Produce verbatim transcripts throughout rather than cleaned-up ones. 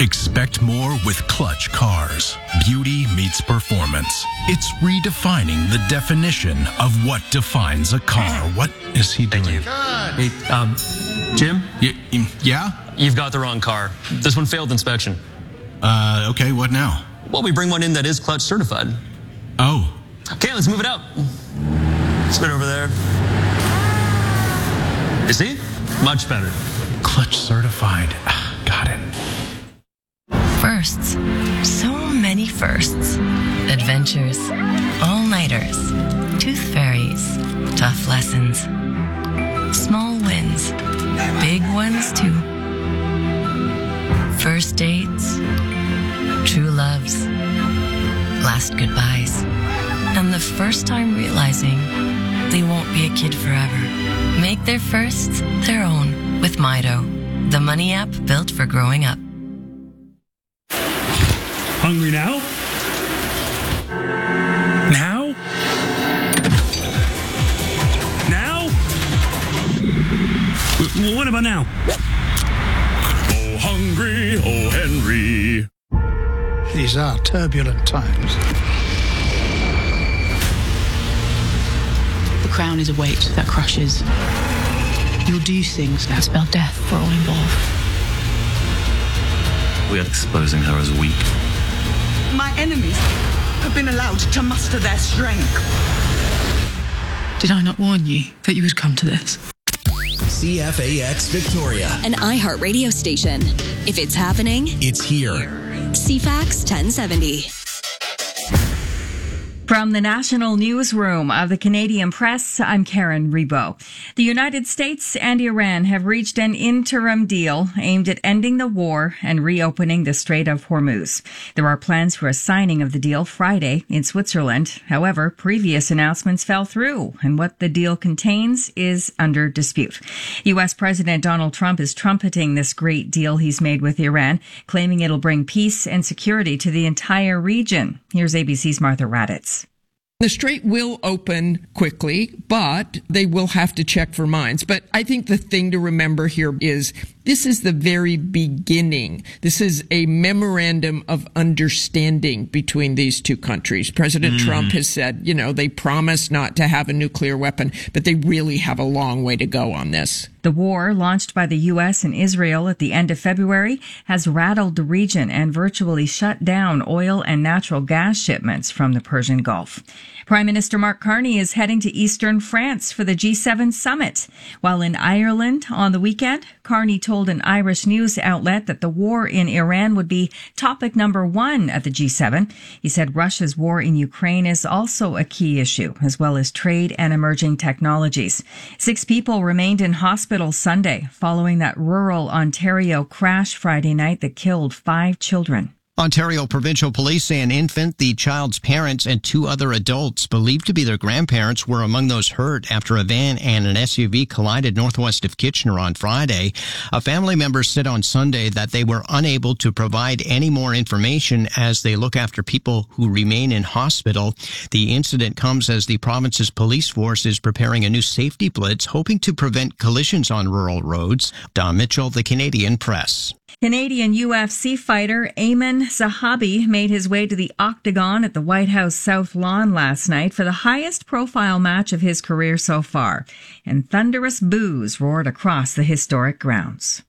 Expect more with Clutch Cars. Beauty meets performance. It's redefining the definition of what defines a car. What is he doing? Thank you. Hey, um, Jim? Y- yeah? You've got the wrong car. This one failed inspection. Uh, okay, what now? Well, we bring one in that is Clutch certified. Oh. Okay, let's move it out. Spin over there. You see? Much better. Clutch certified. Got it. Firsts. So many firsts. Adventures. All-nighters. Tooth fairies. Tough lessons. Small wins. Big ones, too. First dates. True loves. Last goodbyes. And the first time realizing they won't be a kid forever. Make their firsts their own with Mido, the money app built for growing up. Hungry now? Now? Now? W- what about now? Oh, hungry, oh, Henry. These are turbulent times. The crown is a weight that crushes. You'll do things that spell death for all involved. We are exposing her as weak. My enemies have been allowed to muster their strength. Did I not warn you that you would come to this? C F A X Victoria. An iHeart radio station. If it's happening, it's here. C FAX ten seventy. From the National Newsroom of the Canadian Press, I'm Karen Rebo. The United States and Iran have reached an interim deal aimed at ending the war and reopening the Strait of Hormuz. There are plans for a signing of the deal Friday in Switzerland. However, previous announcements fell through, and what the deal contains is under dispute. U S. President Donald Trump is trumpeting this great deal he's made with Iran, claiming it'll bring peace and security to the entire region. Here's A B C's Martha Raddatz. The strait will open quickly, but they will have to check for mines. But I think the thing to remember here is this is the very beginning. This is a memorandum of understanding between these two countries. President mm. Trump has said, you know, they promise not to have a nuclear weapon, but they really have a long way to go on this. The war, launched by the U S and Israel at the end of February, has rattled the region and virtually shut down oil and natural gas shipments from the Persian Gulf. Prime Minister Mark Carney is heading to eastern France for the G seven summit. While in Ireland on the weekend, Carney told an Irish news outlet that the war in Iran would be topic number one at the G seven. He said Russia's war in Ukraine is also a key issue, as well as trade and emerging technologies. Six people remained in hospital Sunday following that rural Ontario crash Friday night that killed five children. Ontario Provincial Police say an infant, the child's parents, and two other adults believed to be their grandparents were among those hurt after a van and an S U V collided northwest of Kitchener on Friday. A family member said on Sunday that they were unable to provide any more information as they look after people who remain in hospital. The incident comes as the province's police force is preparing a new safety blitz, hoping to prevent collisions on rural roads. Don Mitchell, The Canadian Press. Canadian U F C fighter Ayman Zahabi made his way to the Octagon at the White House South Lawn last night for the highest profile match of his career so far, and thunderous boos roared across the historic grounds.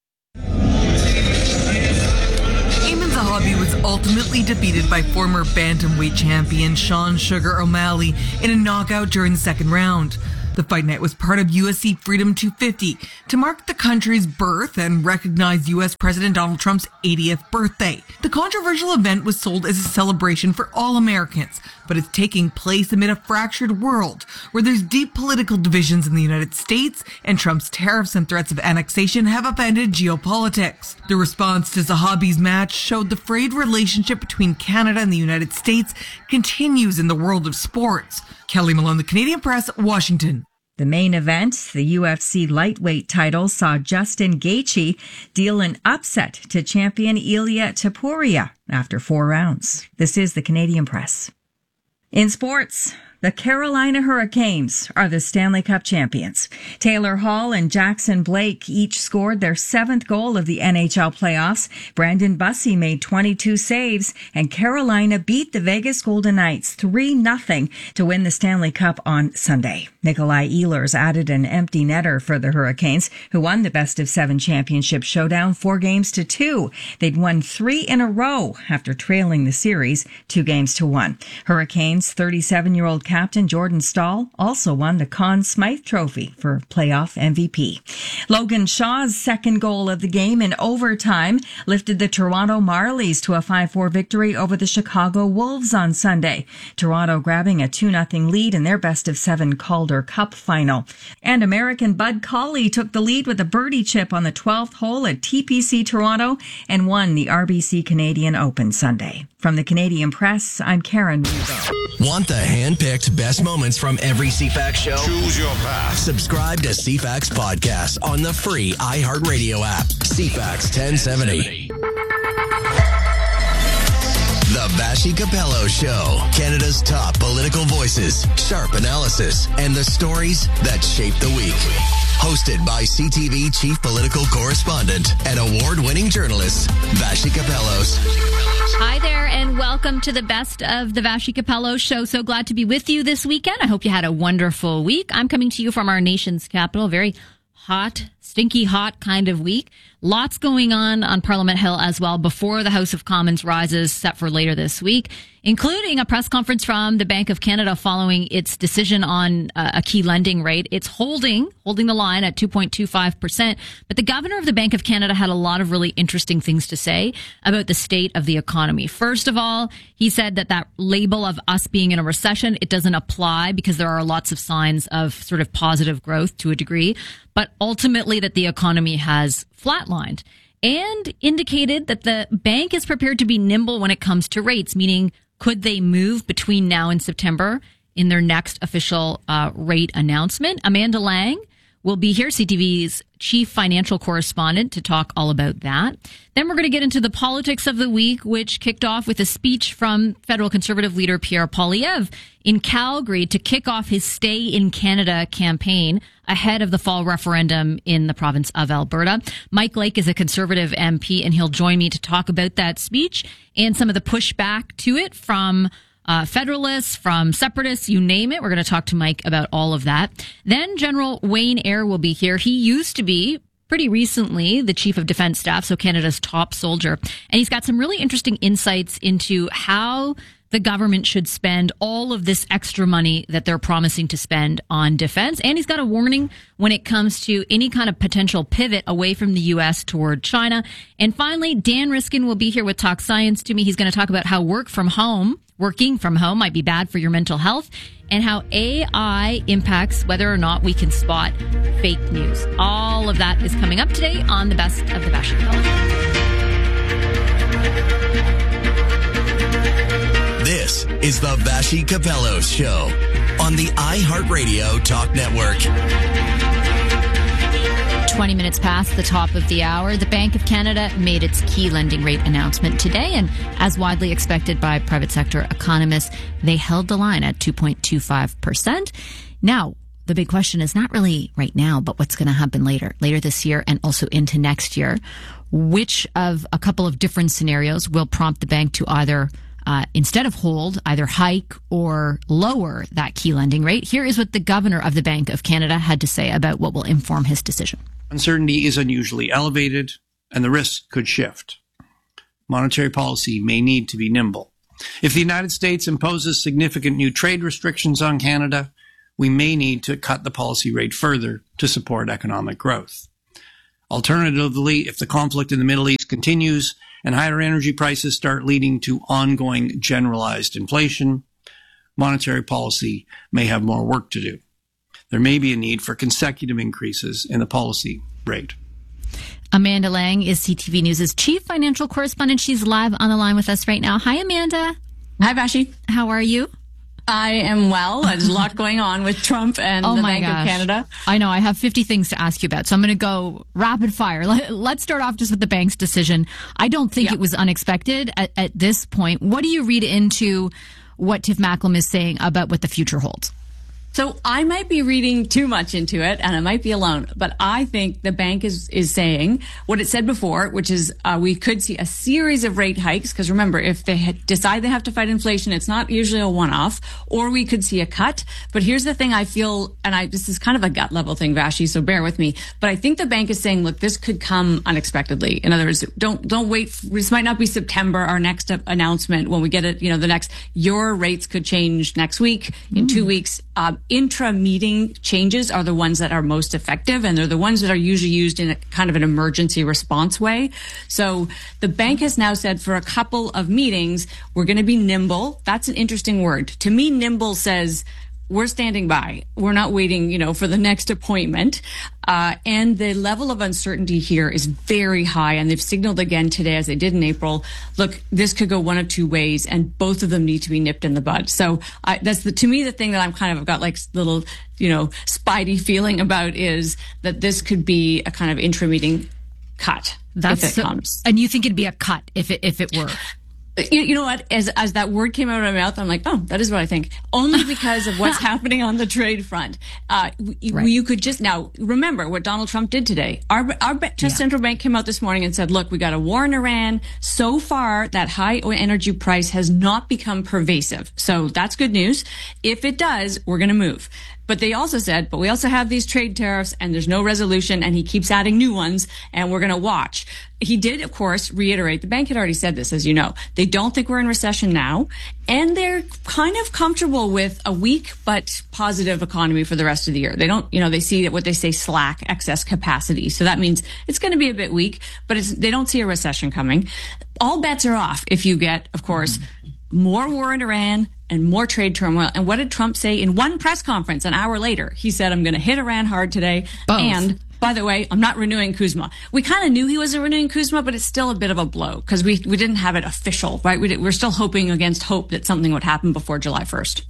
Ayman Zahabi was ultimately defeated by former bantamweight champion Sean Sugar O'Malley in a knockout during the second round. The fight night was part of U F C Freedom two fifty to mark the country's birth and recognize U S. President Donald Trump's eightieth birthday. The controversial event was sold as a celebration for all Americans, but it's taking place amid a fractured world where there's deep political divisions in the United States, and Trump's tariffs and threats of annexation have upended geopolitics. The response to Zahabi's match showed the frayed relationship between Canada and the United States continues in the world of sports. Kelly Malone, The Canadian Press, Washington. The main event, the U F C lightweight title, saw Justin Gaethje deal an upset to champion Ilia Topuria after four rounds. This is The Canadian Press. In sports, The Carolina Hurricanes are the Stanley Cup champions. Taylor Hall and Jackson Blake each scored their seventh goal of the N H L playoffs. Brandon Bussey made twenty-two saves, and Carolina beat the Vegas Golden Knights three nothing to win the Stanley Cup on Sunday. Nikolai Ehlers added an empty netter for the Hurricanes, who won the best of seven championship showdown four games to two. They'd won three in a row after trailing the series two games to one. Hurricanes thirty-seven-year-old captain Jordan Staal also won the Conn Smythe Trophy for playoff M V P. Logan Shaw's second goal of the game in overtime lifted the Toronto Marlies to a five four victory over the Chicago Wolves on Sunday. Toronto grabbing a two nothing lead in their best of seven Calder Cup final. And American Bud Cauley took the lead with a birdie chip on the twelfth hole at T P C Toronto and won the R B C Canadian Open Sunday. From the Canadian Press, I'm Karen Rubo. Want the hand-picked best moments from every C FAX show? Choose your path. Subscribe to C FAX Podcast on the free iHeartRadio app. C FAX ten seventy. The Vassy Capello Show. Canada's top political voices, sharp analysis, and the stories that shape the week. Hosted by C T V chief political correspondent and award-winning journalist, Vassy Capellos. Hi there, and welcome to the best of the Vassy Capello Show. So glad to be with you this weekend. I hope you had a wonderful week. I'm coming to you from our nation's capital. Very hot, stinky hot kind of week. Lots going on on Parliament Hill as well before the House of Commons rises set for later this week, including a press conference from the Bank of Canada following its decision on uh, a key lending rate. It's holding, holding the line at two point two five percent. But the governor of the Bank of Canada had a lot of really interesting things to say about the state of the economy. First of all, he said that that label of us being in a recession, it doesn't apply because there are lots of signs of sort of positive growth to a degree, but ultimately that the economy has flatlined, and indicated that the bank is prepared to be nimble when it comes to rates, meaning could they move between now and September in their next official uh, rate announcement? Amanda Lang will be here, C T V's chief financial correspondent, to talk all about that. Then we're going to get into the politics of the week, which kicked off with a speech from federal Conservative leader Pierre Poilievre in Calgary to kick off his Stay in Canada campaign ahead of the fall referendum in the province of Alberta. Mike Lake is a Conservative M P, and he'll join me to talk about that speech and some of the pushback to it from Uh, Federalists, from Separatists, you name it. We're going to talk to Mike about all of that. Then General Wayne Eyre will be here. He used to be, pretty recently, the Chief of Defence Staff, so Canada's top soldier. And he's got some really interesting insights into how the government should spend all of this extra money that they're promising to spend on defense. And he's got a warning when it comes to any kind of potential pivot away from the U S toward China. And finally, Dan Riskin will be here with Talk Science to me. He's going to talk about how work from home, working from home might be bad for your mental health, and how A I impacts whether or not we can spot fake news. All of that is coming up today on the Best of the Vassy Capello Show. This is the Vassy Capello Show on the iHeartRadio Talk Network. twenty minutes past the top of the hour, the Bank of Canada made its key lending rate announcement today, and as widely expected by private sector economists, they held the line at two point two five percent. Now, the big question is not really right now, but what's going to happen later, later this year and also into next year. Which of a couple of different scenarios will prompt the bank to either Uh, instead of hold, either hike or lower that key lending rate? Here is what the governor of the Bank of Canada had to say about what will inform his decision. Uncertainty is unusually elevated, and the risk could shift. Monetary policy may need to be nimble. If the United States imposes significant new trade restrictions on Canada, we may need to cut the policy rate further to support economic growth. Alternatively, if the conflict in the Middle East continues and higher energy prices start leading to ongoing generalized inflation, monetary policy may have more work to do. There may be a need for consecutive increases in the policy rate. Amanda Lang is C T V News' chief financial correspondent. She's live on the line with us right now. Hi, Amanda. Hi, Vassy. How are you? I am well. There's a lot going on with Trump and oh the my Bank gosh. of Canada. I know. I have fifty things to ask you about, so I'm going to go rapid fire. Let, let's start off just with the bank's decision. I don't think yeah. it was unexpected at, at this point. What do you read into what Tiff Macklem is saying about what the future holds. So I might be reading too much into it, and I might be alone, but I think the bank is, is saying what it said before, which is uh, we could see a series of rate hikes, because remember, if they had decide they have to fight inflation, it's not usually a one-off, or we could see a cut. But here's the thing I feel, and I this is kind of a gut level thing, Vashi, so bear with me, but I think the bank is saying, look, this could come unexpectedly. In other words, don't don't wait. This might not be September, our next announcement, when we get it, you know, the next, your rates could change next week, in mm. two weeks. Uh, intra-meeting changes are the ones that are most effective, and they're the ones that are usually used in a kind of an emergency response way. So the bank has now said for a couple of meetings, we're going to be nimble. That's an interesting word. To me, nimble says we're standing by. We're not waiting, you know, for the next appointment. Uh, and the level of uncertainty here is very high. And they've signaled again today, as they did in April, look, this could go one of two ways, and both of them need to be nipped in the bud. So I, that's the, to me, the thing that I'm kind of got like little, you know, spidey feeling about is that this could be a kind of intra-meeting cut. That's if it so, comes. And you think it'd be a cut if it, if it were? You, you know what? As as that word came out of my mouth, I'm like, oh, that is what I think. Only because of what's happening on the trade front. Uh, right. You could just now remember what Donald Trump did today. Our our yeah. central bank came out this morning and said, look, we got a war in Iran. So far, that high energy price has not become pervasive. So that's good news. If it does, we're going to move. But they also said, but we also have these trade tariffs, and there's no resolution, and he keeps adding new ones, and we're going to watch. He did, of course, reiterate, the bank had already said this, as you know. They don't think we're in recession now, and they're kind of comfortable with a weak but positive economy for the rest of the year. They don't, you know, they see what they say slack, excess capacity. So that means it's going to be a bit weak, but it's, they don't see a recession coming. All bets are off if you get, of course, more war in Iran and more trade turmoil. And what did Trump say in one press conference an hour later? He said, I'm going to hit Iran hard today. Both. And by the way, I'm not renewing Kuzma. We kind of knew he wasn't renewing Kuzma, but it's still a bit of a blow because we, we didn't have it official, right? We did, we're still hoping against hope that something would happen before July first.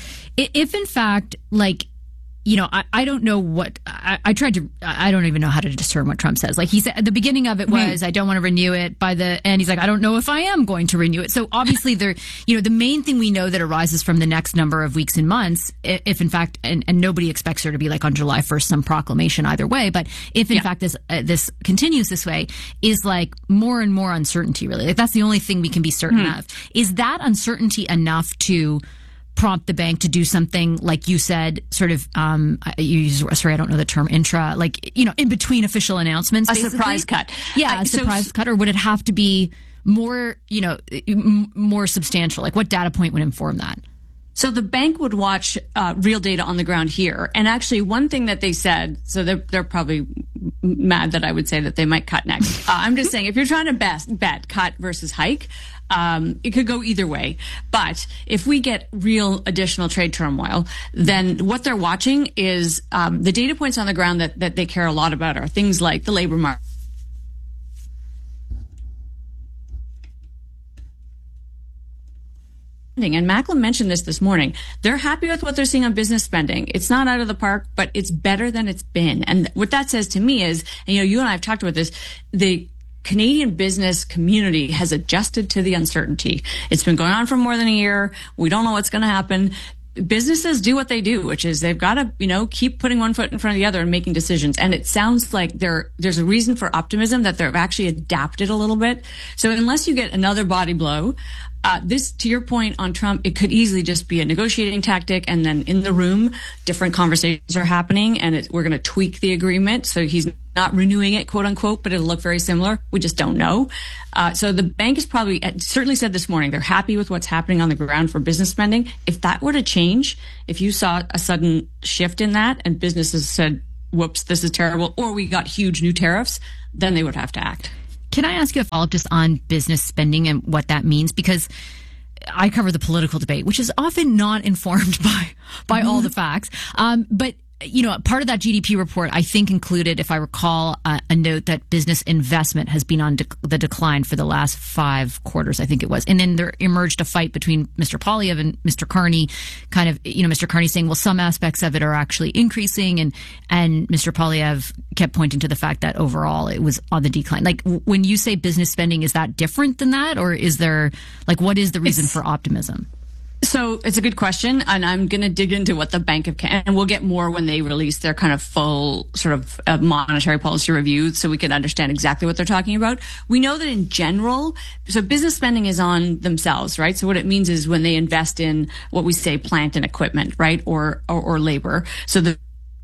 If in fact, like, you know, I, I don't know what, I, I tried to, I don't even know how to discern what Trump says. Like he said, at the beginning of it was, mm. I don't want to renew it. By the end, he's like, I don't know if I am going to renew it. So obviously there, you know, the main thing we know that arises from the next number of weeks and months, if in fact, and, and nobody expects there to be like on July first, some proclamation either way, but if in yeah. fact this, uh, this continues this way, is like more and more uncertainty really. Like that's the only thing we can be certain mm. of. Is that uncertainty enough to prompt the bank to do something like you said, sort of, um, you use, sorry, I don't know the term, intra, like, you know, in between official announcements, a basically? surprise cut. Yeah, uh, a surprise so, cut, or would it have to be more, you know, m- more substantial? Like what data point would inform that? So the bank would watch uh, real data on the ground here. And actually one thing that they said, so they're, they're probably mad that I would say that they might cut next. Uh, I'm just saying, if you're trying to best bet cut versus hike, um, it could go either way. But if we get real additional trade turmoil, then what they're watching is um, the data points on the ground that, that they care a lot about are things like the labor market. And Macklem mentioned this this morning. They're happy with what they're seeing on business spending. It's not out of the park, but it's better than it's been. And what that says to me is, and you know, you and I have talked about this, the Canadian business community has adjusted to the uncertainty. It's been going on for more than a year. We don't know what's going to happen. Businesses do what they do, which is they've got to, you know, keep putting one foot in front of the other and making decisions. And it sounds like there, there's a reason for optimism that they've actually adapted a little bit. So unless you get another body blow, uh, this, to your point on Trump, it could easily just be a negotiating tactic. And then in the room, different conversations are happening and it, we're going to tweak the agreement. So he's not renewing it, quote unquote, but it'll look very similar. We just don't know. Uh, so the bank is probably certainly said this morning, they're happy with what's happening on the ground for business spending. If that were to change, if you saw a sudden shift in that and businesses said, whoops, this is terrible, or we got huge new tariffs, then they would have to act. Can I ask you a follow-up just on business spending and what that means? Because I cover the political debate, which is often not informed by by mm-hmm. all the facts. Um, but you know, part of that G D P report, I think, included, if I recall, uh, a note that business investment has been on dec- the decline for the last five quarters, I think it was. And then there emerged a fight between Mister Poilievre and Mister Carney, kind of, you know, Mister Carney saying, well, some aspects of it are actually increasing. And, and Mister Poilievre kept pointing to the fact that overall it was on the decline. Like, w- when you say business spending, is that different than that? Or is there, like, what is the reason it's- for optimism? So it's a good question, and I'm going to dig into what the Bank of Canada, and we'll get more when they release their kind of full sort of uh, monetary policy review, so we can understand exactly what they're talking about. We know that in general, so business spending is on themselves, right? So what it means is when they invest in what we say plant and equipment, right, or or, or labor. So the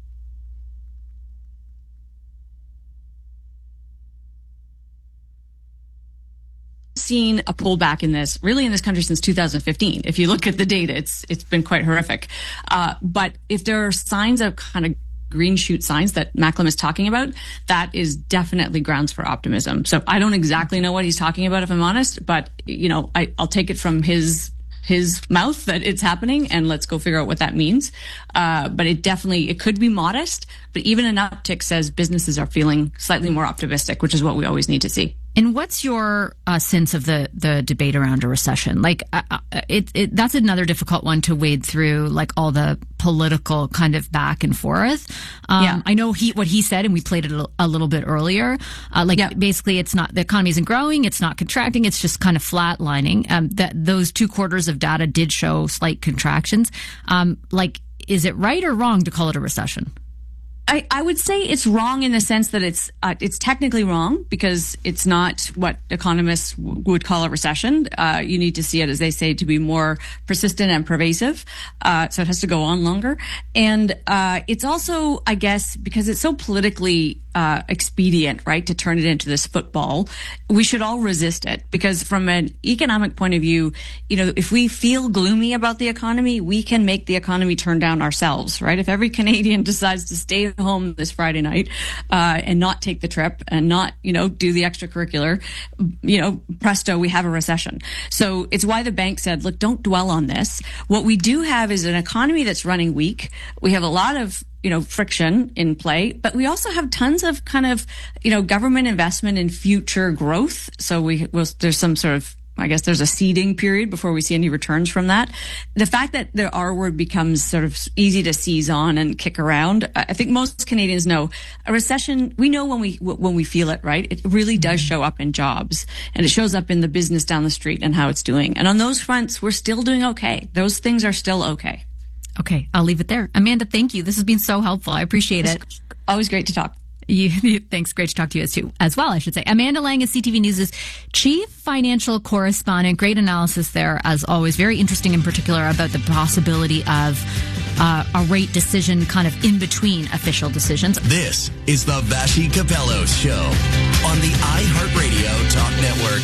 seen a pullback in this really in this country since two thousand fifteen. If you look at the data, it's it's been quite horrific. Uh, but if there are signs of kind of green shoot signs that Macklem is talking about, that is definitely grounds for optimism. So I don't exactly know what he's talking about, if I'm honest, but you know, I, I'll take it from his his mouth that it's happening, and let's go figure out what that means. Uh, but it definitely, it could be modest, but even an uptick says businesses are feeling slightly more optimistic, which is what we always need to see. And what's your uh, sense of the, the debate around a recession? Like, uh, it, it, that's another difficult one to wade through, like all the political kind of back and forth. Um, yeah. I know he, what he said, and we played it a, a little bit earlier. Uh, like, yeah. basically, it's not, the economy isn't growing, it's not contracting, it's just kind of flatlining. Um, that those two quarters of data did show slight contractions. Um, like, is it right or wrong to call it a recession? I, I would say it's wrong in the sense that it's uh, it's technically wrong because it's not what economists w- would call a recession. Uh, you need to see it, as they say, to be more persistent and pervasive. Uh, so it has to go on longer. And uh, it's also, I guess, because it's so politically uh, expedient, right, to turn it into this football, we should all resist it. Because from an economic point of view, you know, if we feel gloomy about the economy, we can make the economy turn down ourselves, right? If every Canadian decides to stay home this Friday night uh, and not take the trip and not, you know, do the extracurricular, you know, presto, we have a recession. So it's why the bank said, look, don't dwell on this. What we do have is an economy that's running weak. We have a lot of, you know, friction in play, but we also have tons of kind of, you know, government investment in future growth. So we, well, there's some sort of, I guess there's a seeding period before we see any returns from that. The fact that the R word becomes sort of easy to seize on and kick around, I think most Canadians know a recession, we know when we, when we feel it, right? It really does show up in jobs, and it shows up in the business down the street and how it's doing. And on those fronts, we're still doing okay. Those things are still okay. Okay, I'll leave it there. Amanda, thank you. This has been so helpful. I appreciate it. It's always great to talk. You, thanks. Great to talk to you as, too, as well, I should say. Amanda Lang is C T V News' chief financial correspondent. Great analysis there, as always. Very interesting in particular about the possibility of uh, a rate decision kind of in between official decisions. This is the Vassy Capello Show on the iHeartRadio Talk Network.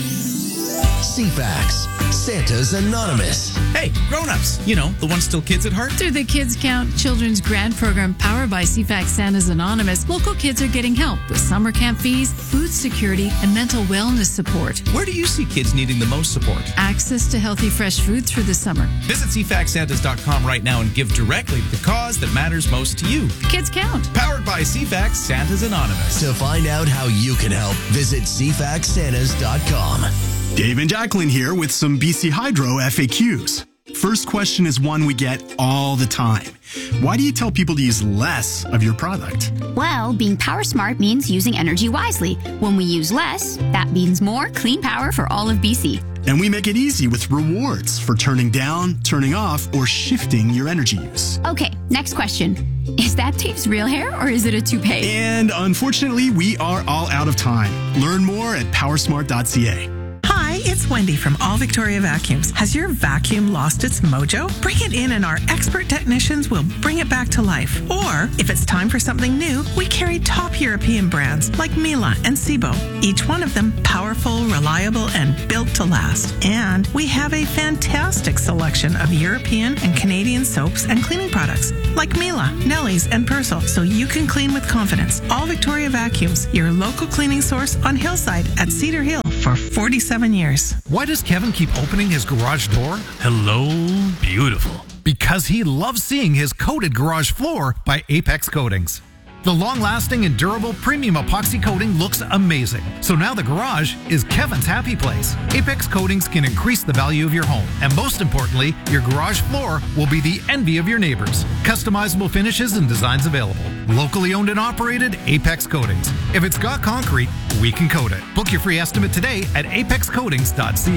C FAX, Santa's Anonymous. Hey, grown-ups, you know, the ones still kids at heart. Through the Kids Count Children's Grant Program powered by C FAX Santa's Anonymous, local kids are getting help with summer camp fees, food security, and mental wellness support. Where do you see kids needing the most support? Access to healthy, fresh food through the summer. Visit c fax santas dot com right now and give directly to the cause that matters most to you. Kids Count. Powered by C FAX Santa's Anonymous. To find out how you can help, visit c fax santas dot com. Dave and Jacqueline here with some B C Hydro F A Qs. First question is one we get all the time. Why do you tell people to use less of your product? Well, being power smart means using energy wisely. When we use less, that means more clean power for all of B C. And we make it easy with rewards for turning down, turning off, or shifting your energy use. Okay, next question. Is that Dave's real hair or is it a toupee? And unfortunately, we are all out of time. Learn more at power smart dot c a. Hi, it's Wendy from All Victoria Vacuums. Has your vacuum lost its mojo? Bring it in and our expert technicians will bring it back to life. Or, if it's time for something new, we carry top European brands like Miele and Sebo. Each one of them powerful, reliable, and built to last. And we have a fantastic selection of European and Canadian soaps and cleaning products like Miele, Nelly's, and Persil, so you can clean with confidence. All Victoria Vacuums, your local cleaning source on Hillside at Cedar Hill for forty-seven years. Why does Kevin keep opening his garage door? Hello, beautiful. Because he loves seeing his coated garage floor by Apex Coatings. The long-lasting and durable premium epoxy coating looks amazing. So now the garage is Kevin's happy place. Apex Coatings can increase the value of your home. And most importantly, your garage floor will be the envy of your neighbors. Customizable finishes and designs available. Locally owned and operated, Apex Coatings. If it's got concrete, we can coat it. Book your free estimate today at apex coatings dot c a.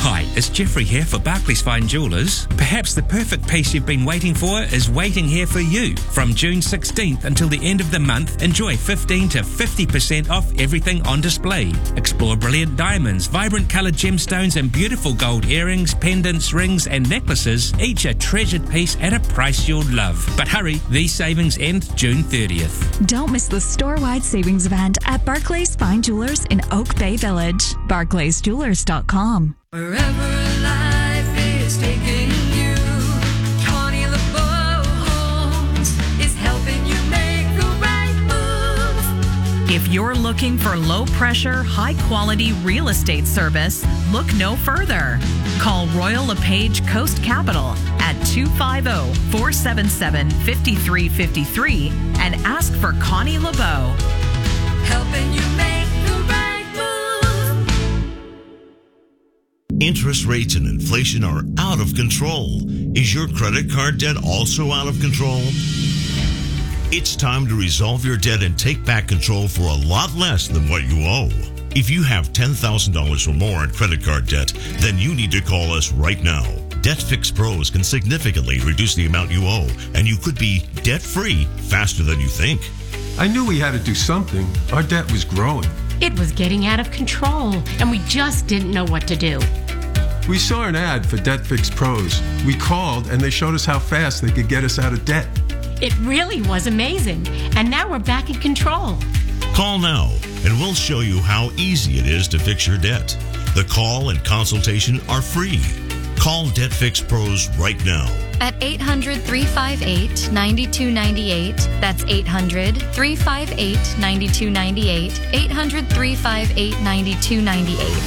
Hi, it's Jeffrey here for Barclays Fine Jewellers. Perhaps the perfect piece you've been waiting for is waiting here for you. From June sixteenth until the end of the month, enjoy fifteen to fifty percent off everything on display. Explore brilliant diamonds, vibrant coloured gemstones and beautiful gold earrings, pendants, rings and necklaces, each a treasured piece at a price you'll love. But hurry, these savings end June thirtieth. Don't miss the store-wide savings event at Barclays Fine Jewellers in Oak Bay Village. barclays jewellers dot com. Wherever life is taking you, Connie LeBeau Homes is helping you make the right move. If you're looking for low-pressure, high-quality real estate service, look no further. Call Royal LePage Coast Capital at two five zero, four seven seven, five three five three and ask for Connie LeBeau. Helping you make the right move. Interest rates and inflation are out of control. Is your credit card debt also out of control? It's time to resolve your debt and take back control for a lot less than what you owe. If you have ten thousand dollars or more in credit card debt, then you need to call us right now. Debt Fix Pros can significantly reduce the amount you owe, and you could be debt-free faster than you think. I knew we had to do something. Our debt was growing. It was getting out of control, and we just didn't know what to do. We saw an ad for Debt Fix Pros. We called, and they showed us how fast they could get us out of debt. It really was amazing, and now we're back in control. Call now, and we'll show you how easy it is to fix your debt. The call and consultation are free. Call Debt Fix Pros right now. At eight hundred, three five eight, nine two nine eight. That's eight hundred, three five eight, nine two nine eight. eight hundred, three five eight, nine two nine eight.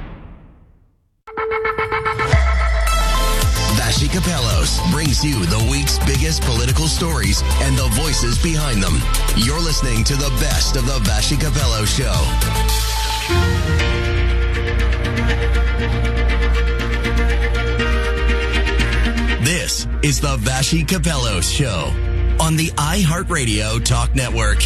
Vassy Kapelos brings you the week's biggest political stories and the voices behind them. You're listening to the best of the Vassy Kapelos Show. This is the Vassy Kapelos Show on the iHeartRadio Talk Network.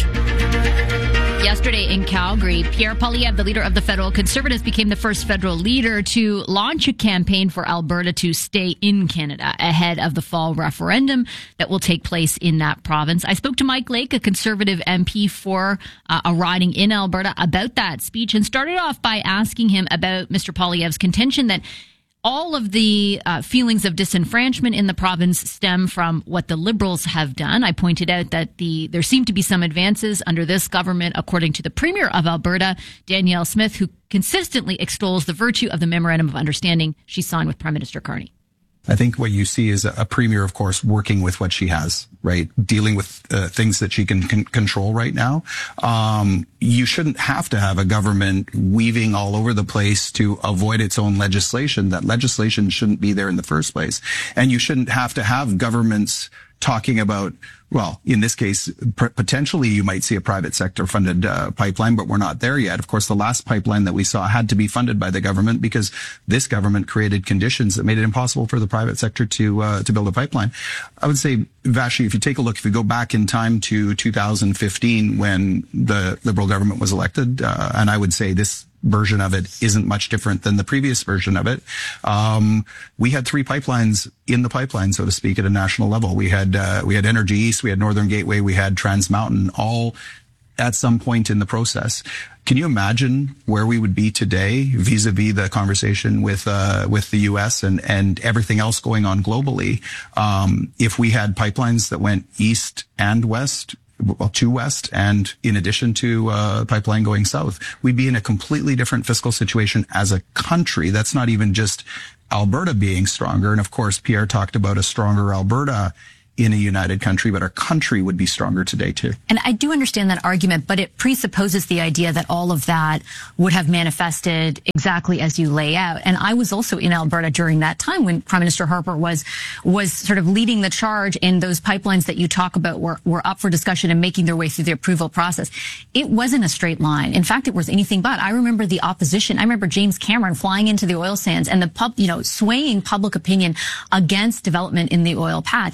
Yesterday in Calgary, Pierre Poilievre, the leader of the federal Conservatives, became the first federal leader to launch a campaign for Alberta to stay in Canada ahead of the fall referendum that will take place in that province. I spoke to Mike Lake, a Conservative M P for uh, a riding in Alberta, about that speech and started off by asking him about Mister Poilievre's contention that all of the uh, feelings of disenfranchisement in the province stem from what the Liberals have done. I pointed out that the there seem to be some advances under this government, according to the Premier of Alberta, Danielle Smith, who consistently extols the virtue of the Memorandum of Understanding she signed with Prime Minister Carney. I think what you see is a premier, of course, working with what she has, right? Dealing with uh, things that she can, can control right now. Um, you shouldn't have to have a government weaving all over the place to avoid its own legislation. That legislation shouldn't be there in the first place. And you shouldn't have to have governments talking about, well, in this case, p- potentially you might see a private sector funded uh, pipeline, but we're not there yet. Of course, the last pipeline that we saw had to be funded by the government because this government created conditions that made it impossible for the private sector to uh, to build a pipeline. I would say, Vassy, if you take a look, if you go back in time to two thousand fifteen when the Liberal government was elected, uh, and I would say this version of it isn't much different than the previous version of it. Um, we had three pipelines in the pipeline, so to speak, at a national level. We had, uh, we had Energy East, we had Northern Gateway, we had Trans Mountain, all at some point in the process. Can you imagine where we would be today vis-a-vis the conversation with, uh, with the U S and, and everything else going on globally? Um, if we had pipelines that went east and west, well, to west, and in addition to uh, a pipeline going south, we'd be in a completely different fiscal situation as a country. That's not even just Alberta being stronger. And of course, Pierre talked about a stronger Alberta in a united country, but our country would be stronger today too. And I do understand that argument, but it presupposes the idea that all of that would have manifested exactly as you lay out. And I was also in Alberta during that time when Prime Minister Harper was was sort of leading the charge, in those pipelines that you talk about were, were up for discussion and making their way through the approval process. It wasn't a straight line. In fact, it was anything but. I remember the opposition. I remember James Cameron flying into the oil sands and the pub, you know, swaying public opinion against development in the oil patch. And then I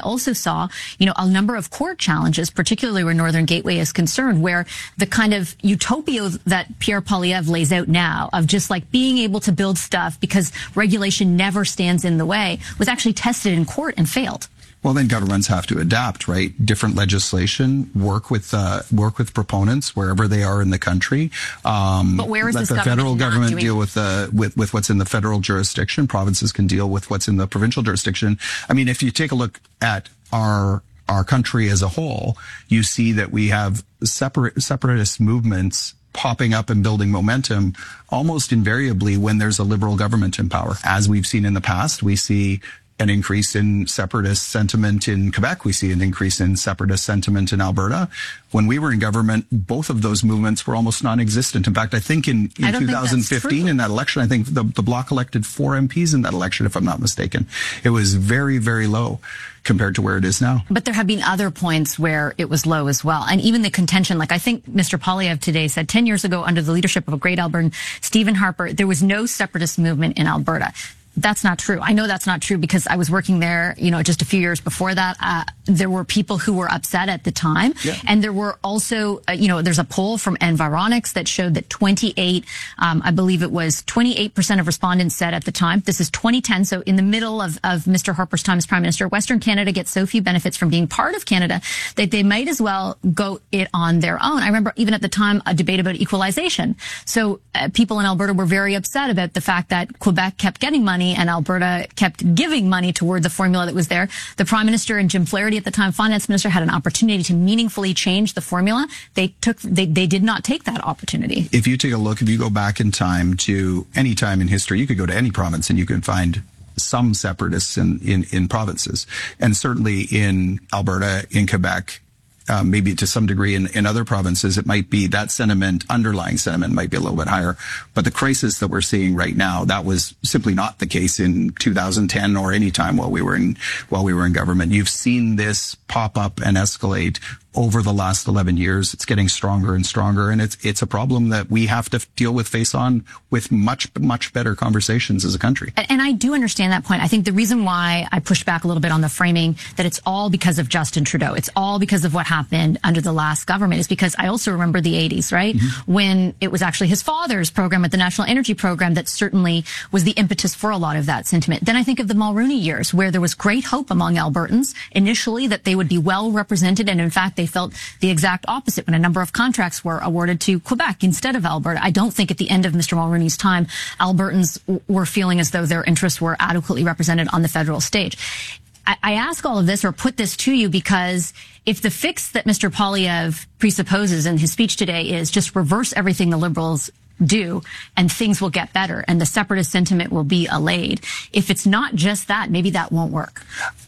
also saw, you know, a number of court challenges, particularly where Northern Gateway is concerned, where the kind of utopia that Pierre Poilievre lays out now of just like being able to build stuff because regulation never stands in the way was actually tested in court and failed. Well, then governments have to adapt, right? Different legislation, work with uh, work with proponents wherever they are in the country. Um, but where is let this the government federal not government doing deal it? with uh, with with what's in the federal jurisdiction. Provinces can deal with what's in the provincial jurisdiction. I mean, if you take a look at our our country as a whole, you see that we have separate separatist movements popping up and building momentum almost invariably when there's a Liberal government in power. As we've seen in the past, we see an increase in separatist sentiment in Quebec. We see an increase in separatist sentiment in Alberta. When we were in government, both of those movements were almost non-existent. In fact, I think in, in I don't two think thousand that's fifteen, true. in that election, I think the, the Bloc elected four M Ps in that election, if I'm not mistaken. It was very, very low compared to where it is now. But there have been other points where it was low as well. And even the contention, like I think Mister Poilievre today said ten years ago under the leadership of a great Albertan, Stephen Harper, there was no separatist movement in Alberta. That's not true. I know that's not true because I was working there, you know, just a few years before that. Uh, there were people who were upset at the time. Yeah. And there were also, uh, you know, there's a poll from Environics that showed that twenty-eight, um, I believe it was twenty-eight percent of respondents said at the time, this is twenty ten, so in the middle of, of Mister Harper's time as Prime Minister, Western Canada gets so few benefits from being part of Canada that they might as well go it on their own. I remember even at the time a debate about equalization. So uh, people in Alberta were very upset about the fact that Quebec kept getting money and Alberta kept giving money toward the formula that was there. The Prime Minister and Jim Flaherty at the time, Finance Minister, had an opportunity to meaningfully change the formula. They took, they, they did not take that opportunity. If you take a look, if you go back in time to any time in history, you could go to any province and you can find some separatists in, in, in provinces. And certainly in Alberta, in Quebec, Uh, maybe to some degree in, in other provinces, it might be that sentiment, underlying sentiment might be a little bit higher. But the crisis that we're seeing right now, that was simply not the case in two thousand ten or any time while we were in, while we were in government. You've seen this pop up and escalate over the last eleven years. It's getting stronger and stronger. And it's, it's a problem that we have to deal with face on with much, much better conversations as a country. And, and I do understand that point. I think the reason why I pushed back a little bit on the framing that it's all because of Justin Trudeau, it's all because of what happened under the last government, is because I also remember the eighties, right? Mm-hmm. When it was actually his father's program at the National Energy Program that certainly was the impetus for a lot of that sentiment. Then I think of the Mulroney years where there was great hope among Albertans initially that they would be well represented. And in fact, they felt the exact opposite when a number of contracts were awarded to Quebec instead of Alberta. I don't think at the end of Mister Mulroney's time, Albertans w- were feeling as though their interests were adequately represented on the federal stage. I, I ask all of this or put this to you because if the fix that Mister Poilievre presupposes in his speech today is just reverse everything the Liberals do and things will get better and the separatist sentiment will be allayed, if it's not just that, maybe that won't work.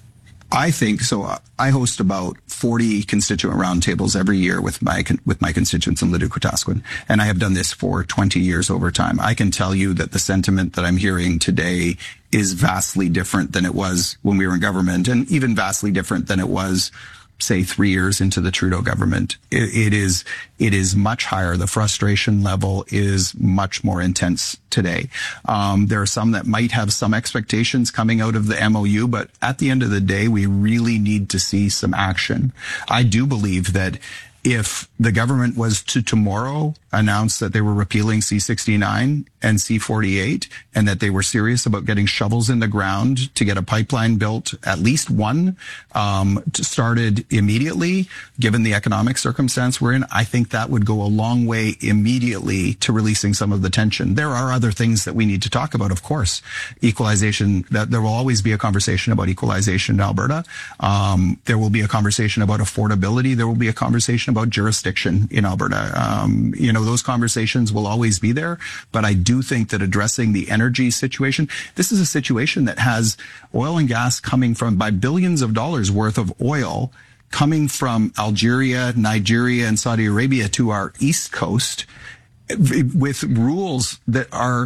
I think so. I host about forty constituent roundtables every year with my with my constituents in Leduc-Wetaskiwin, and I have done this for twenty years over time. I can tell you that the sentiment that I'm hearing today is vastly different than it was when we were in government, and even vastly different than it was, say, three years into the Trudeau government. It, it is it is much higher. The frustration level is much more intense today. Um, there are some that might have some expectations coming out of the M O U, but at the end of the day, we really need to see some action. I do believe that if the government was to tomorrow announce that they were repealing C sixty-nine and C forty-eight and that they were serious about getting shovels in the ground to get a pipeline built, at least one, um, to started immediately, given the economic circumstance we're in, I think that would go a long way immediately to releasing some of the tension. There are other things that we need to talk about, of course. Equalization, that there will always be a conversation about equalization in Alberta. Um, there will be a conversation about affordability. There will be a conversation about jurisdiction in Alberta. Um, you know, those conversations will always be there, but I do think that addressing the energy situation, this is a situation that has oil and gas coming from by billions of dollars worth of oil coming from Algeria, Nigeria, and Saudi Arabia to our east coast with rules that are